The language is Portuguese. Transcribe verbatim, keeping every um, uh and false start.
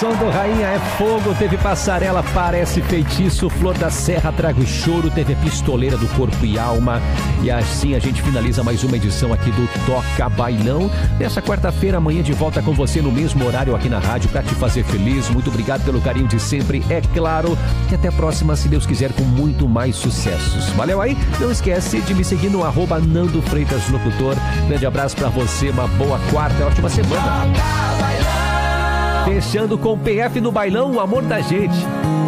som do Rainha é fogo, teve Passarela, Parece Feitiço, Flor da Serra, Trago Choro, teve Pistoleira do Corpo e Alma. E assim a gente finaliza mais uma edição aqui do Toca Bailão. Nessa quarta-feira, amanhã de volta com você no mesmo horário aqui na rádio para te fazer feliz. Muito obrigado pelo carinho de sempre, é claro. E até a próxima, se Deus quiser, com muito mais sucessos. Valeu aí? Não esquece de me seguir no arroba Nando Freitas Locutor. Grande abraço para você, uma boa quarta e ótima semana. Fechando com P F no bailão, o amor da gente.